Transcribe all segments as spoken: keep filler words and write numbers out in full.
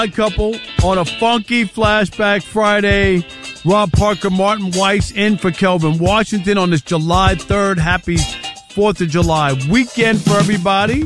Couple on a funky Flashback Friday. Rob Parker, Martin Weiss in for Kelvin Washington on this July third. Happy fourth of July weekend for everybody.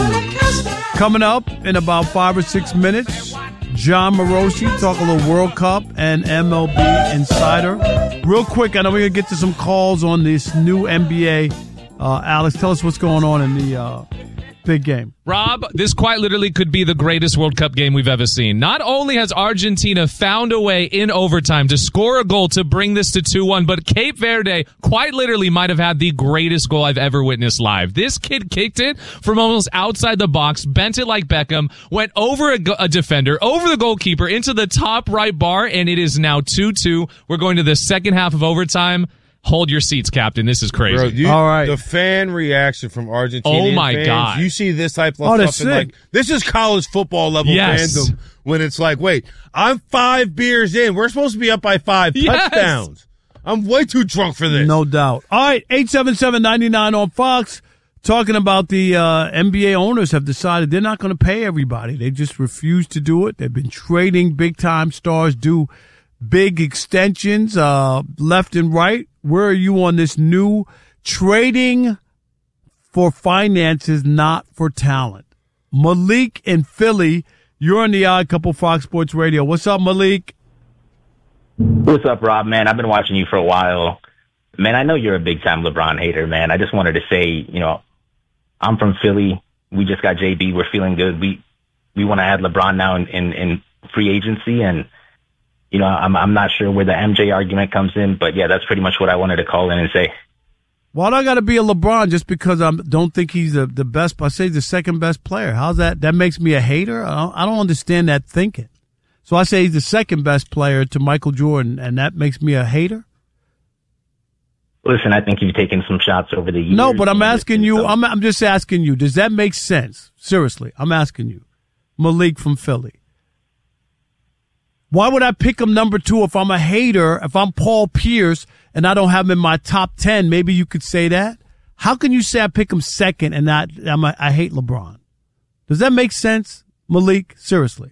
Coming up in about five or six minutes, John Morosi talk a little World Cup and M L B Insider. Real quick, I know we're going to get to some calls on this new N B A. Uh, Alex, tell us what's going on in the uh, big game. Rob, this quite literally could be the greatest World Cup game we've ever seen. Not only has Argentina found a way in overtime to score a goal to bring this to two one, but Cape Verde quite literally might have had the greatest goal I've ever witnessed live. This kid kicked it from almost outside the box, bent it like Beckham, went over a, a defender, over the goalkeeper, into the top right bar, and it is now two two. We're going to the second half of overtime. Hold your seats, Captain. This is crazy. Bro, you, All right. The fan reaction from Argentina. Oh, my fans, God. You see this type of Oh, stuff. that's And like, this is college football level Yes. fandom when it's like, wait, I'm five beers in. We're supposed to be up by five Yes. touchdowns. I'm way too drunk for this. No doubt. All right, eight seven seven, nine nine on Fox. Talking about the uh, N B A owners have decided they're not going to pay everybody. They just refuse to do it. They've been trading big-time stars, do big extensions uh, left and right. Where are you on this new trading for finances, not for talent? Malik in Philly, you're on the Odd Couple Fox Sports Radio. What's up, Malik? What's up, Rob, man? I've been watching you for a while. Man, I know you're a big-time LeBron hater, man. I just wanted to say, you know, I'm from Philly. We just got J B. We're feeling good. We we want to add LeBron now in, in, in free agency, and you know, I'm I'm not sure where the M J argument comes in, but yeah, that's pretty much what I wanted to call in and say. Why do I got to be a LeBron just because I don't think he's the, the best? I say he's the second best player. How's that? That makes me a hater? I don't, I don't understand that thinking. So I say he's the second best player to Michael Jordan, and that makes me a hater? Listen, I think you've taken some shots over the years. No, but I'm asking you, So, I'm, I'm just asking you, does that make sense? Seriously, I'm asking you. Malik from Philly. Why would I pick him number two if I'm a hater, if I'm Paul Pierce and I don't have him in my top ten? Maybe you could say that. How can you say I pick him second and not, I'm a, I hate LeBron? Does that make sense, Malik? Seriously.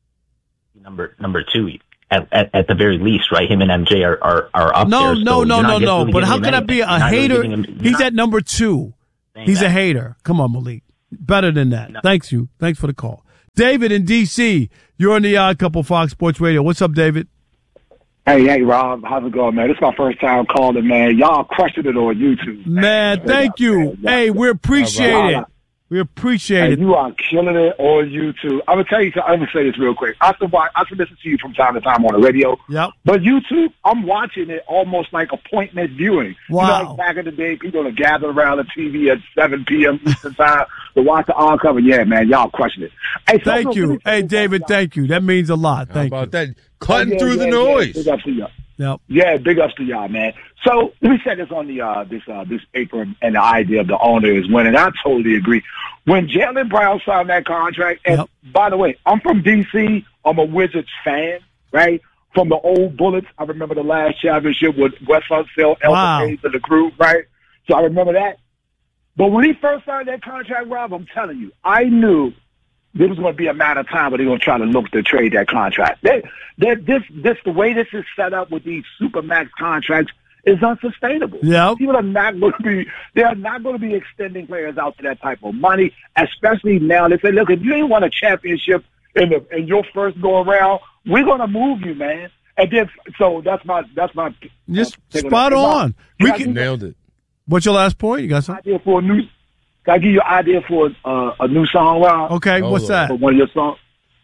number number two, at, at, at the very least, right? Him and M J are, are, are up No, there. no, so no, you're no, not no. really But giving how him can I anything. be a You're not really hater? giving him- you're He's not at number two. saying He's that. a hater. Come on, Malik. Better than that. No. Thanks you. Thanks for the call. David in D C, you're on the Odd Couple Fox Sports Radio. What's up, David? Hey, hey, Rob. How's it going, man? This is my first time calling, man. Y'all crushing it on YouTube. Man, thank you. Hey, we appreciate All it. right. We appreciate Hey, it. you are killing it on YouTube. I'm gonna tell you. I'm gonna say this real quick. I still watch, I still listen to you from time to time on the radio. Yep. But YouTube, I'm watching it almost like appointment viewing. Wow. You know, like back in the day, people would gather around the T V at seven p.m. Eastern time to watch the on cover. Yeah, man, y'all crushing it. Hey, so Thank you. Hey, David, thank you. That means a lot. How Thank about you. that? Cutting Oh, yeah, through yeah, the yeah. noise. Big ups to y'all. Yep. Yeah, big ups to y'all, man. So let me say this on the uh, this uh, this paper and the idea of the owner is winning. I totally agree. When Jaylen Brown signed that contract, and Yep. by the way, I'm from D C. I'm a Wizards fan, right? From the old Bullets, I remember the last championship with Wes Unseld, Elton Wow. Hayes, and the crew, right? So I remember that. But when he first signed that contract, Rob, I'm telling you, I knew there was going to be a matter of time where they're going to try to look to trade that contract. They, they, this, this, the way this is set up with these supermax contracts is unsustainable. Yep. People are not going to be, they are not going to be extending players out to that type of money, especially now. They say, look, if you ain't won a championship in the in your first go around, we're going to move you, man. And then, so that's my, that's my. Just uh, take spot it. on. We Can I can. give you Nailed it. What's your last point? You got an something? idea for a new? Can I give you an idea for uh, a new song, Rob? Okay. Hold What's on. that? For one of your songs.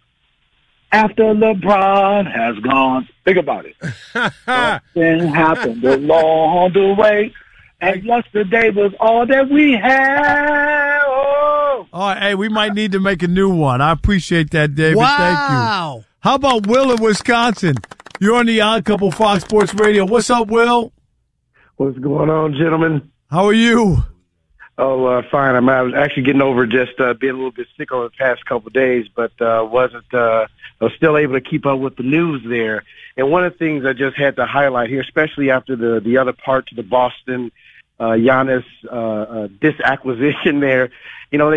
After LeBron has gone, think about it. Something happened along the way, and yesterday was all that we had. Oh. All right. Hey, we might need to make a new one. I appreciate that, David. Thank you. Wow. How about Will in Wisconsin? You're on the Odd Couple Fox Sports Radio. What's up, Will? What's going on, gentlemen? How are you? Oh, uh, fine. I'm, I was actually getting over just uh, being a little bit sick over the past couple of days, but uh, wasn't. Uh, I was still able to keep up with the news there. And one of the things I just had to highlight here, especially after the the other part to the Boston uh, Giannis uh, uh, disacquisition there, you know, they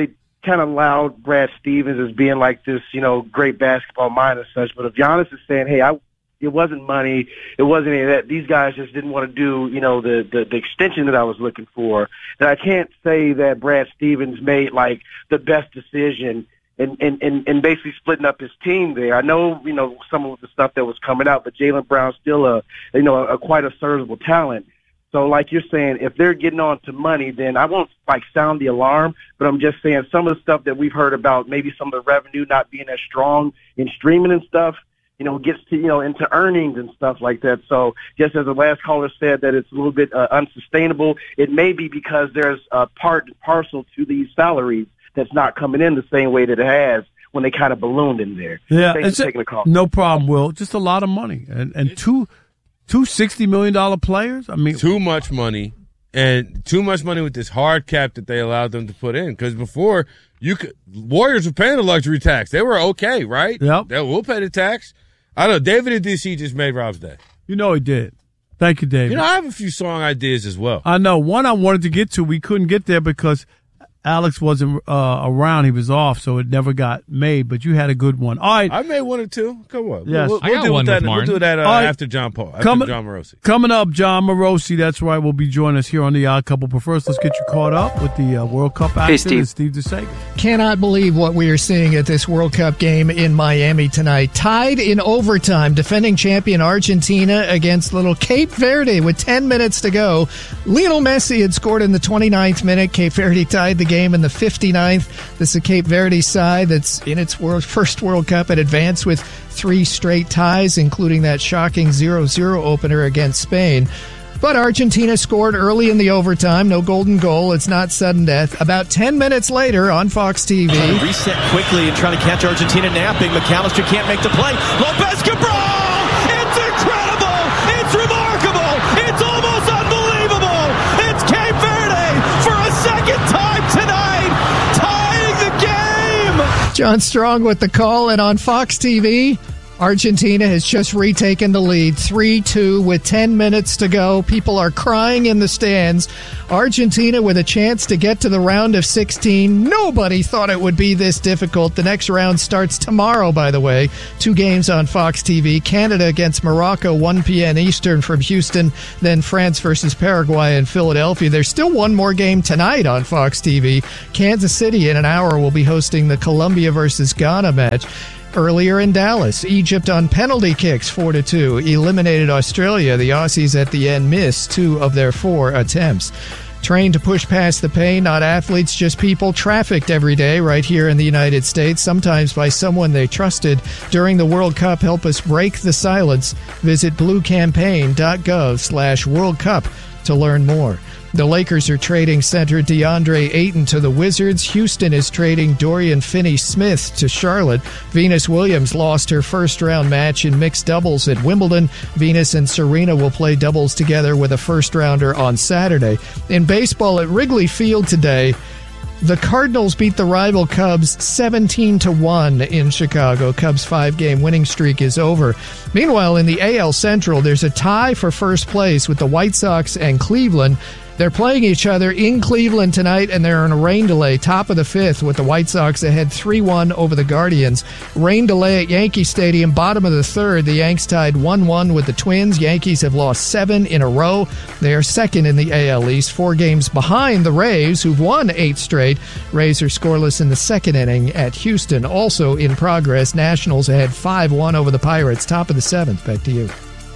kind of loud Brad Stevens as being like this, you know, great basketball mind and such. But if Giannis is saying, hey, I, it wasn't money, it wasn't any of that, these guys just didn't want to do, you know, the, the, the extension that I was looking for, then I can't say that Brad Stevens made, like, the best decision in, in, in, in basically splitting up his team there. I know, you know, some of the stuff that was coming out, but Jaylen Brown's still a, you know, a, a quite a serviceable talent. So like you're saying, if they're getting on to money, then I won't like sound the alarm, but I'm just saying some of the stuff that we've heard about, maybe some of the revenue not being as strong in streaming and stuff, you know, gets to, you know, into earnings and stuff like that. So just as the last caller said that it's a little bit uh, unsustainable, it may be because there's a part and parcel to these salaries that's not coming in the same way that it has when they kind of ballooned in there. Yeah, Thanks it's for a, taking the call. No problem, Will. Just a lot of money. And, and two... Two sixty million dollar players. I mean, too much money, and too much money with this hard cap that they allowed them to put in. Because before, you could Warriors were paying the luxury tax. They were okay, right? Yep. They, we'll pay the tax. I don't know. David in D C just made Rob's day. You know he did. Thank you, David. You know, I have a few song ideas as well. I know. One I wanted to get to, we couldn't get there because Alex wasn't uh, around. He was off, so it never got made. But you had a good one. All right. I made one or two. Come on. Yes. We'll, I we'll got deal one with that. with We'll Martin. do that uh, right. after John Paul. After Coming- John Morosi. Coming up, John Morosi. That's right. Will be joining us here on the Odd Couple. But first, let's get you caught up with the uh, World Cup action. Hey, Steve. And Steve DeSager. Cannot believe what we are seeing at this World Cup game in Miami tonight. Tied in overtime, defending champion Argentina against little Cape Verde with ten minutes to go. Lionel Messi had scored in the twenty-ninth minute. Cape Verde tied the game in the fifty-ninth. This is a Cape Verde side that's in its world, first World Cup and advanced with three straight ties, including that shocking zero zero opener against Spain. But Argentina scored early in the overtime. No golden goal. It's not sudden death. About ten minutes later on Fox T V. Reset quickly and trying to catch Argentina napping. McAllister can't make the play. Lopez Cabral! It's incredible! It's remarkable! It's almost unbelievable! It's Cape Verde for a second time tonight, tying the game! John Strong with the call, and on Fox T V, Argentina has just retaken the lead, three two with ten minutes to go. People are crying in the stands. Argentina with a chance to get to the round of sixteen. Nobody thought it would be this difficult. The next round starts tomorrow, by the way. Two games on Fox T V. Canada against Morocco, one p.m. Eastern from Houston. Then France versus Paraguay in Philadelphia. There's still one more game tonight on Fox T V. Kansas City in an hour will be hosting the Colombia versus Ghana match. Earlier in Dallas, Egypt on penalty kicks four to two eliminated Australia. The Aussies at the end missed two of their four attempts. Trained to push past the pain, not athletes, just people trafficked every day right here in the United States, sometimes by someone they trusted during the World Cup. Help us break the silence. Visit bluecampaign.gov slash World Cup to learn more. The Lakers are trading center DeAndre Ayton to the Wizards. Houston is trading Dorian Finney-Smith to Charlotte. Venus Williams lost her first-round match in mixed doubles at Wimbledon. Venus and Serena will play doubles together with a first-rounder on Saturday. In baseball at Wrigley Field today, the Cardinals beat the rival Cubs seventeen to one in Chicago. Cubs' five-game winning streak is over. Meanwhile, in the A L Central, there's a tie for first place with the White Sox and Cleveland. They're playing each other in Cleveland tonight, and they're in a rain delay. Top of the fifth with the White Sox ahead three one over the Guardians. Rain delay at Yankee Stadium. Bottom of the third, the Yanks tied one one with the Twins. Yankees have lost seven in a row. They are second in the A L East, four games behind the Rays, who've won eight straight. Rays are scoreless in the second inning at Houston. Also in progress, Nationals ahead five one over the Pirates. Top of the seventh. Back to you.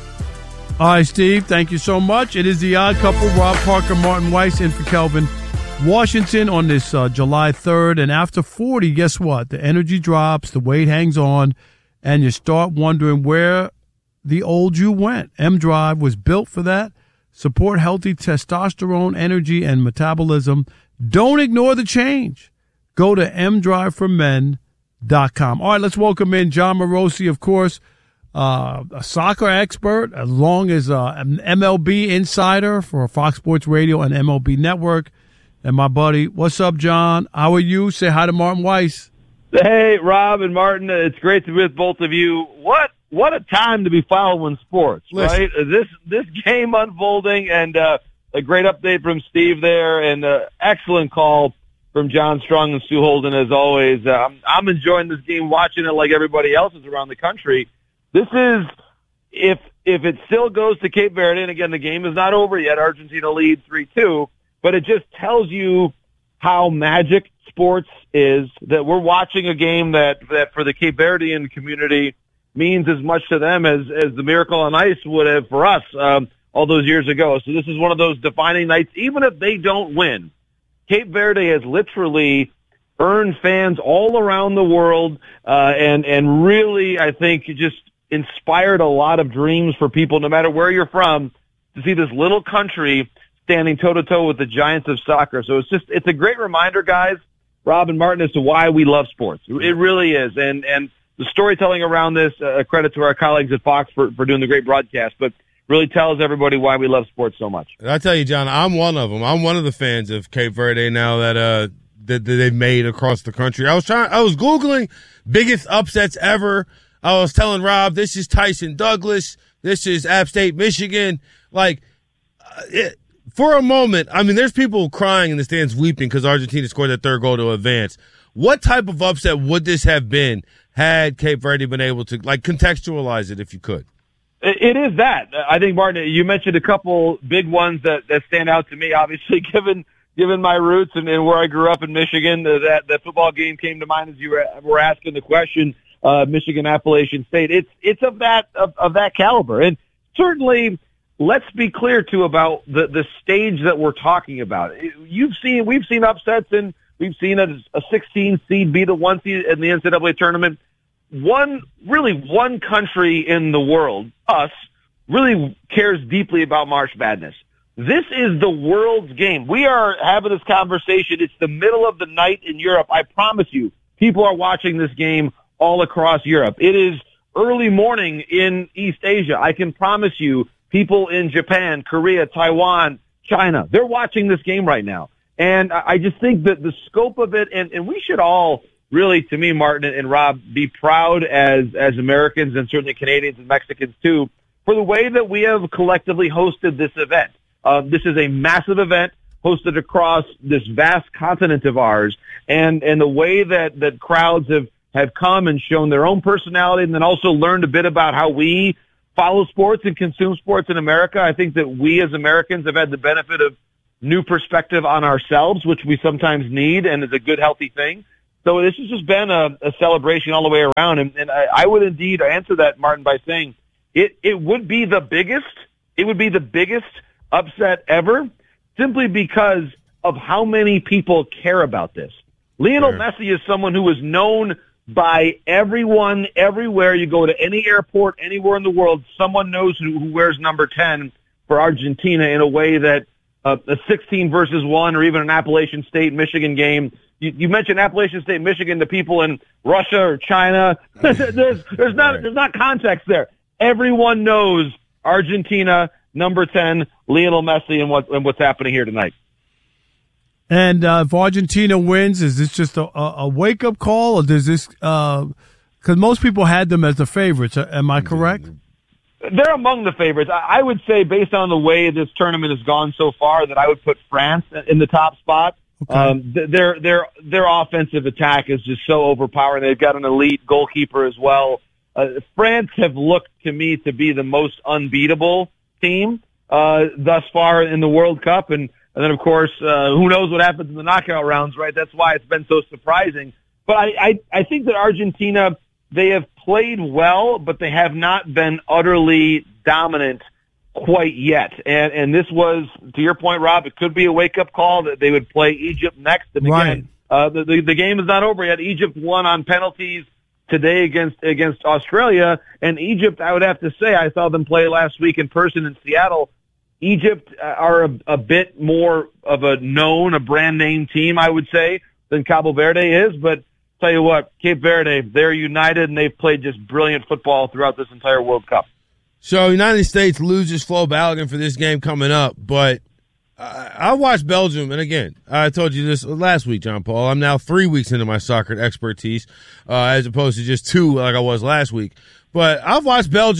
All right, Steve, thank you so much. It is the Odd Couple, Rob Parker, Martin Weiss, in for Kelvin Washington on this uh, July third. And after forty, guess what? The energy drops, the weight hangs on, and you start wondering where the old you went. M-Drive was built for that. Support healthy testosterone, energy, and metabolism. Don't ignore the change. Go to m drive for men dot com. All right, let's welcome in John Morosi, of course. Uh, a soccer expert, as long as uh, an M L B insider for Fox Sports Radio and M L B Network. And my buddy, what's up, John? How are you? Say hi to Martin Weiss. Hey, Rob and Martin. It's great to be with both of you. What what a time to be following sports, Listen. right? This this game unfolding, and uh, a great update from Steve there, and uh, excellent call. from John Strong and Stu Holden, as always. Uh, I'm, I'm enjoying this game, watching it like everybody else is around the country. This is, if if it still goes to Cape Verde, and again, the game is not over yet. Argentina leads three two, but it just tells you how magic sports is, that we're watching a game that, that for the Cape Verdean community means as much to them as, as the Miracle on Ice would have for us um, all those years ago. So this is one of those defining nights. Even if they don't win, Cape Verde has literally earned fans all around the world, uh, and, and really, I think, just inspired a lot of dreams for people, no matter where you're from, to see this little country standing toe-to-toe with the giants of soccer. So it's just, it's a great reminder, guys, Rob and Martin, as to why we love sports. It really is. And, and the storytelling around this, uh, credit to our colleagues at Fox for, for doing the great broadcast, but really tells everybody why we love sports so much. I tell you, John, I'm one of them. I'm one of the fans of Cape Verde now that, uh, that, that they've made across the country. I was trying, I was Googling biggest upsets ever. I was telling Rob, this is Tyson Douglas. This is App State, Michigan. Like, uh, it, for a moment, I mean, there's people crying in the stands weeping because Argentina scored that third goal to advance. What type of upset would this have been had Cape Verde been able to, like, contextualize it if you could? It is that. I think, Martin, you mentioned a couple big ones that, that stand out to me, obviously, given given my roots and, and where I grew up in Michigan. That, that football game came to mind as you were, were asking the question, uh, Michigan Appalachian State. It's it's of that of, of that caliber. And certainly, let's be clear, too, about the, the stage that we're talking about. You've seen, we've seen upsets, and we've seen a, a sixteen seed beat a one seed in the N C double A tournament. One, really one country in the world, us, really cares deeply about March Madness. This is the world's game. We are having this conversation. It's the middle of the night in Europe. I promise you, people are watching this game all across Europe. It is early morning in East Asia. I can promise you, people in Japan, Korea, Taiwan, China, they're watching this game right now. And I just think that the scope of it, and, and we should all really, to me, Martin and Rob, be proud as, as Americans and certainly Canadians and Mexicans too, for the way that we have collectively hosted this event. Uh, this is a massive event hosted across this vast continent of ours, and, and the way that, that crowds have, have come and shown their own personality, and then also learned a bit about how we follow sports and consume sports in America. I think that we as Americans have had the benefit of new perspective on ourselves, which we sometimes need and is a good, healthy thing. So this has just been a, a celebration all the way around. And, and I, I would indeed answer that, Martin, by saying it, it would be the biggest, it would be the biggest upset ever, simply because of how many people care about this. Lionel Sure. Messi is someone who is known by everyone, everywhere. You go to any airport, anywhere in the world, someone knows who, who wears number ten for Argentina in a way that uh, a sixteen versus one or even an Appalachian State Michigan game. You, you mentioned Appalachian State Michigan to people in Russia or China. there's there's not there's not context there. Everyone knows Argentina, number ten, Lionel Messi, and what and what's happening here tonight. And uh, if Argentina wins, is this just a, a, a wake-up call, or does this uh, – because most people had them as the favorites. Am I correct? They're among the favorites. I, I would say, based on the way this tournament has gone so far, that I would put France in the top spot. Okay. Um, th- their their their offensive attack is just so overpowering. They've got an elite goalkeeper as well. Uh, France have looked to me to be the most unbeatable team uh, thus far in the World Cup, and, and then of course, uh, who knows what happens in the knockout rounds, right? That's why it's been so surprising. But I I, I think that Argentina, they have played well, but they have not been utterly dominant quite yet. And and this was, to your point, Rob, it could be a wake-up call that they would play Egypt next. And Right. again, uh, the, the, the game is not over yet. Egypt won on penalties today against against Australia. And Egypt, I would have to say, I saw them play last week in person in Seattle. Egypt uh, are a, a bit more of a known, a brand-name team, I would say, than Cabo Verde is. But tell you what, Cape Verde, they're united, and they've played just brilliant football throughout this entire World Cup. So United States loses Flo Balogun for this game coming up, but I, I watched Belgium, and again, I told you this last week, John Paul. I'm now three weeks into my soccer expertise, uh, as opposed to just two like I was last week. But I've watched Belgium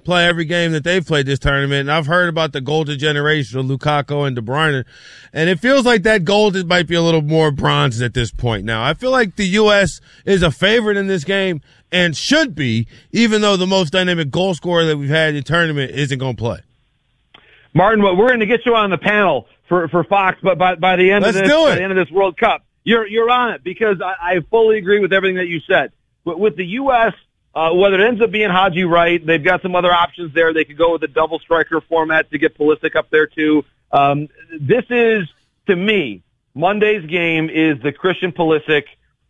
play every game that they've played this tournament, and I've heard about the golden generation of Lukaku and De Bruyne, and it feels like that gold might be a little more bronze at this point now. I feel like the U S is a favorite in this game and should be, even though the most dynamic goal scorer that we've had in the tournament isn't going to play. Martin, we're going to get you on the panel for, for Fox, but by, by the end Let's of this, do it. by the end of this World Cup, you're you're on it because I, I fully agree with everything that you said. But with the U S, uh, whether it ends up being Haji Wright, they've got some other options there. They could go with the double striker format to get Pulisic up there too. Um, this is, to me, Monday's game is the Christian Pulisic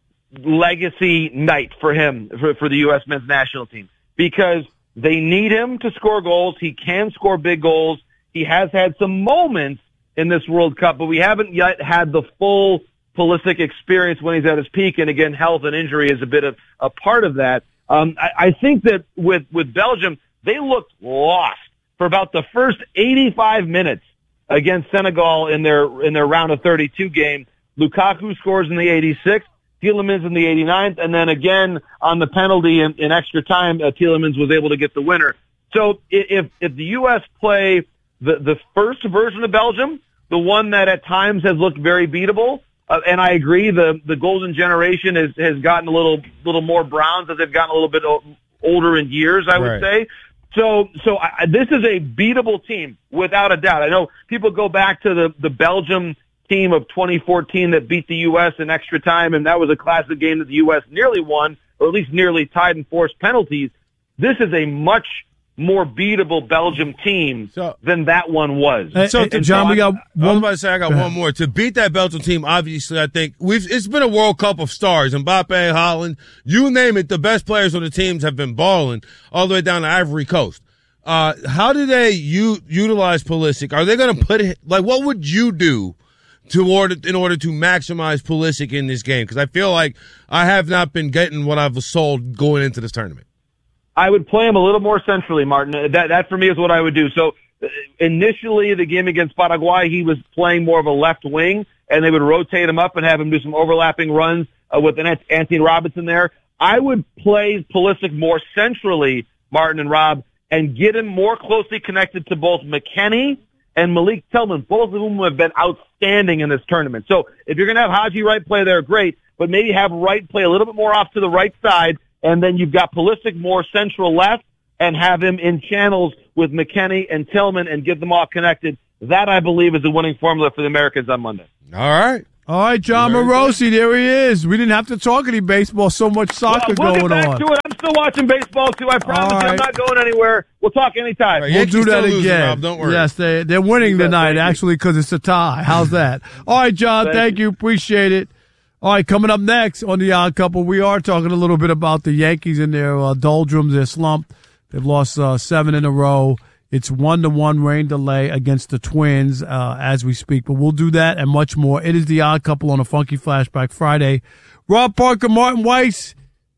legacy night for him, for, for the U S men's national team, because they need him to score goals. He can score big goals. He has had some moments in this World Cup, but we haven't yet had the full Pulisic experience when he's at his peak. And again, health and injury is a bit of a part of that. Um, I, I think that with, with Belgium, they looked lost for about the first eighty-five minutes against Senegal in their, in their round of thirty-two game. Lukaku scores in the eighty-sixth, Tielemans in the eighty-ninth, and then again on the penalty in, in extra time, uh, Tielemans was able to get the winner. So if, if the U S play the, the first version of Belgium, the one that at times has looked very beatable, Uh, and I agree, the the golden generation has has gotten a little little more bronze as they've gotten a little bit o- older in years, I would Right. say. So so I, this is a beatable team without a doubt. I know people go back to the the Belgium team of twenty fourteen that beat the U S in extra time, and that was a classic game that the U S nearly won, or at least nearly tied and forced penalties. This is a much more beatable Belgium team So- than that one was. Hey, So, hey, John, we got I was one. about to say I got one more. To beat that Belgium team, obviously, I think we've it's been a World Cup of stars. Mbappe, Holland, you name it, the best players on the teams have been balling all the way down to Ivory Coast. Uh, how do they u- utilize Pulisic? Are they going to put it, like, what would you do to order, in order to maximize Pulisic in this game? Because I feel like I have not been getting what I've sold going into this tournament. I would play him a little more centrally, Martin. That, that for me is what I would do. So uh, initially, the game against Paraguay, he was playing more of a left wing, and they would rotate him up and have him do some overlapping runs uh, with an Anthony Robinson there. I would play Pulisic more centrally, Martin and Rob, and get him more closely connected to both McKennie and Malik Tillman, both of whom have been outstanding in this tournament. So if you're going to have Haji Wright play there, great, but maybe have Wright play a little bit more off to the right side, and then you've got Pulisic more central left, and have him in channels with McKennie and Tillman and get them all connected. That, I believe, is the winning formula for the Americans on Monday. All right. All right, John Morosi, there he is. We didn't have to talk any baseball, so much soccer Well, we'll going get back on. to it. I'm still watching baseball, too. I promise All you I'm right. not going anywhere. We'll talk anytime. Right, We'll Yankees do that still losing, again. Rob, don't worry. Yes, they, they're winning You bet, tonight, thank you. actually, because it's a tie. How's that? All right, John, thank, Thank you. Appreciate it. All right, coming up next on The Odd Couple, we are talking a little bit about the Yankees and their uh, doldrums, their slump. They've lost uh, seven in a row. It's one to one rain delay against the Twins uh, as we speak. But we'll do that and much more. It is The Odd Couple on a Funky Flashback Friday. Rob Parker, Martin Weiss,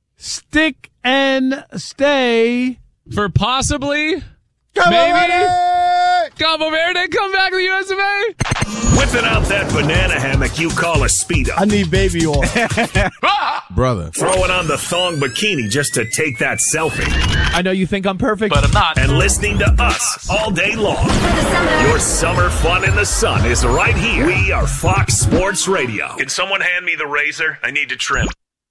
stick and stay. For possibly, Come maybe, on, Eddie! Cabo Verde come back to the U S of A. Whipping out that banana hammock you call a Speedo. I need baby oil. Brother. Throwing on the thong bikini just to take that selfie. I know you think I'm perfect, But I'm not. And listening to us all day long. Your summer fun in the sun is right here. We are Fox Sports Radio. Can someone hand me the razor? I need to trim.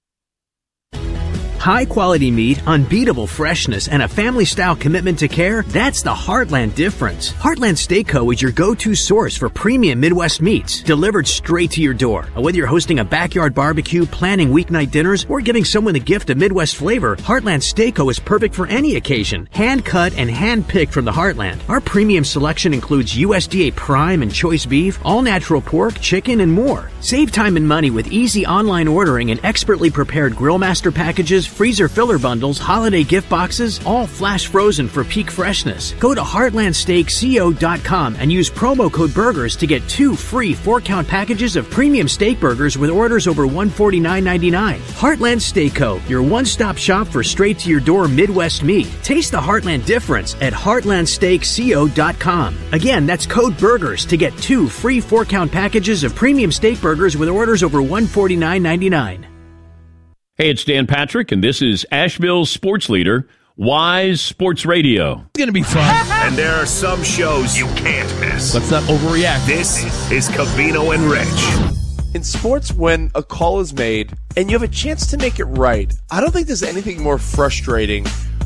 High quality meat, unbeatable freshness, and a family style commitment to care, that's the Heartland difference. Heartland Steak Co. is your go-to source for premium Midwest meats, delivered straight to your door. Whether you're hosting a backyard barbecue, planning weeknight dinners, or giving someone the gift of Midwest flavor, Heartland Steak Co. is perfect for any occasion. Hand cut and hand picked from the Heartland. Our premium selection includes U S D A prime and choice beef, all natural pork, chicken, and more. Save time and money with easy online ordering and expertly prepared grill master packages, freezer filler bundles, holiday gift boxes, all flash frozen for peak freshness. Go to heartland steak co dot com and use promo code BURGERS to get two free four-count packages of premium steak burgers with orders over one hundred forty-nine ninety-nine. Heartland Steak Co., your one-stop shop for straight-to-your-door Midwest meat. Taste the Heartland difference at heartland steak co dot com. Again, that's code BURGERS to get two free four-count packages of premium steak burgers with orders over one hundred forty-nine ninety-nine. Hey, it's Dan Patrick, and this is Asheville's sports leader, Wise Sports Radio. It's going to be fun. And there are some shows you can't miss. Let's not overreact. This is Covino and Rich. In sports, when a call is made and you have a chance to make it right, I don't think there's anything more frustrating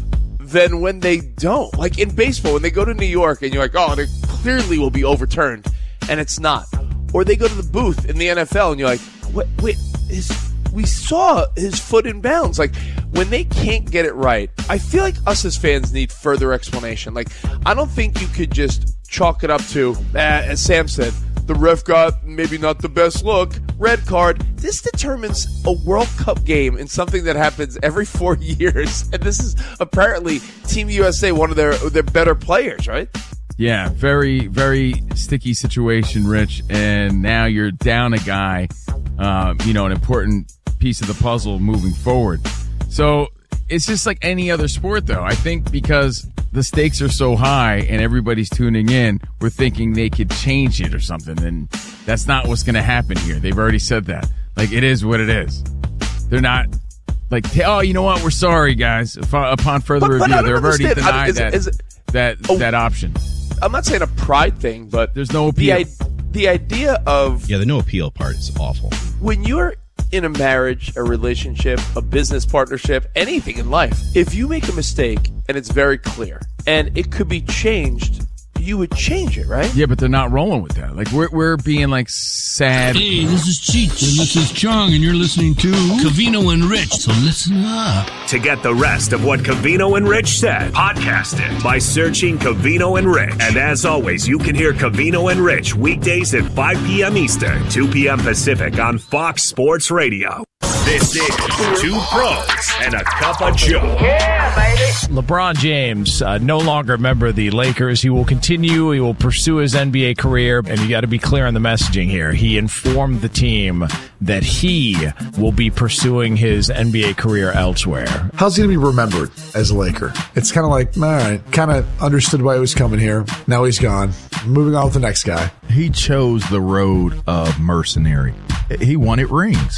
than when they don't. Like in baseball, when they go to New York and you're like, oh, it clearly will be overturned, and it's not. Or they go to the booth in the N F L and you're like, wait, wait, his, we saw his foot in bounds. Like, when they can't get it right, I feel like us as fans need further explanation. Like, I don't think you could just chalk it up to, uh, as Sam said, the ref got maybe not the best look, red card. This determines a World Cup game in something that happens every four years. And this is apparently Team U S A, one of their, their better players, right? Yeah, very, very sticky situation, Rich. And now you're down a guy, uh, you know, an important piece of the puzzle moving forward. So it's just like any other sport, though. I think because the stakes are so high and everybody's tuning in, we're thinking they could change it or something. And that's not what's going to happen here. They've already said that. Like, it is what it is. They're not like, oh, you know what? We're sorry, guys. Upon further but, but review, they've already understand. denied is, that, is, that, oh, that option. I'm not saying a pride thing, but there's no appeal. The, the idea of... Yeah, the no appeal part is awful. When you're in a marriage, a relationship, a business partnership, anything in life, if you make a mistake and it's very clear and it could be changed, you would change it, right? Yeah, but they're not rolling with that. Like, we're we're being like sad. Hey, this is Cheech and this is Chong, and you're listening to Covino and Rich, so listen up. To get the rest of what Covino and Rich said, podcast it by searching Covino and Rich. And as always, you can hear Covino and Rich weekdays at five p.m. Eastern, two p.m. Pacific on Fox Sports Radio. This is Two Pros and a Cup of Joe. Yeah, baby. LeBron James, uh, no longer a member of the Lakers. He will continue. He will pursue his N B A career. And you got to be clear on the messaging here. He informed the team that he will be pursuing his N B A career elsewhere. How's he going to be remembered as a Laker? It's kind of like, all right, kind of understood why he was coming here. Now he's gone. Moving on with the next guy. He chose the road of mercenary. He wanted rings.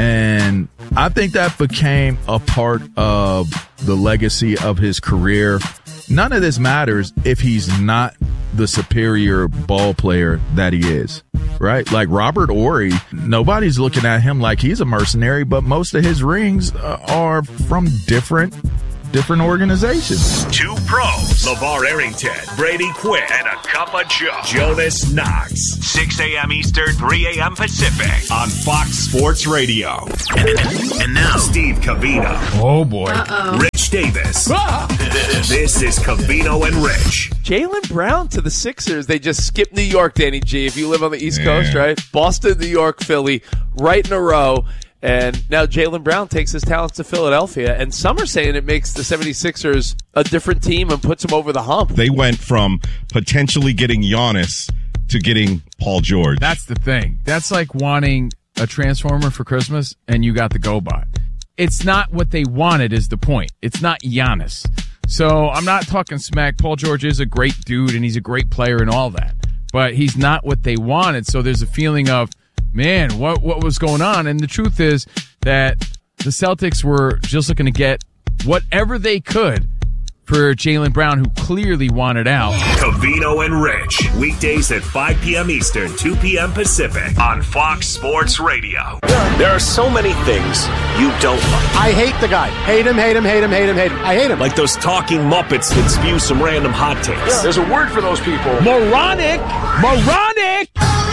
And I think that became a part of the legacy of his career. None of this matters if he's not the superior ball player that he is, right? Like Robert Horry, nobody's looking at him like he's a mercenary, but most of his rings uh, are from different different organizations. Two pros, LeVar Arrington, Brady Quinn, and a cup of Joe. Jonas Knox, six a.m. Eastern, three a.m. Pacific on Fox Sports Radio. And now, Steve Covino. Oh, boy. Uh-oh. Rich Davis. Ah! This is Covino and Rich. Jaylen Brown to the Sixers. They just skipped New York, Danny G, if you live on the East yeah. Coast, right? Boston, New York, Philly, right in a row. And now Jaylen Brown takes his talents to Philadelphia. And some are saying it makes the seventy-sixers a different team and puts them over the hump. They went from potentially getting Giannis to getting Paul George. That's the thing. That's like wanting a Transformer for Christmas and you got the GoBot. It's not what they wanted is the point. It's not Giannis. So I'm not talking smack. Paul George is a great dude and he's a great player and all that. But he's not what they wanted. So there's a feeling of, man, what what was going on? And the truth is that the Celtics were just looking to get whatever they could for Jaylen Brown, who clearly wanted out. Covino and Rich, weekdays at five p.m. Eastern, two p.m. Pacific on Fox Sports Radio. There are so many things you don't like. I hate the guy. Hate him, hate him, hate him, hate him, hate him. I hate him. Like those talking Muppets that spew some random hot takes. Yeah. There's a word for those people. Moronic! Moronic!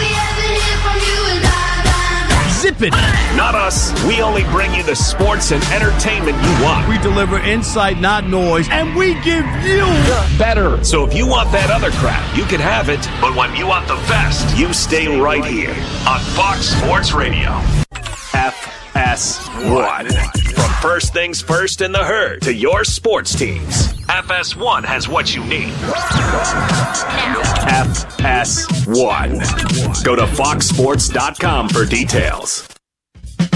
Zip it. Not us. We only bring you the sports and entertainment you want. We deliver insight, not noise, and we give you better. So if you want that other crap, you can have it. But when you want the best, you stay right here on Fox Sports Radio. F S one. From first things first in the herd to your sports teams, F S one has what you need. F S one. Go to fox sports dot com for details.